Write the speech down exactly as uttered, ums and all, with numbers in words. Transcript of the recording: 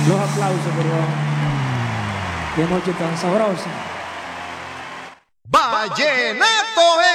Los aplausos, por favor. Qué noche tan sabrosa. Vallenato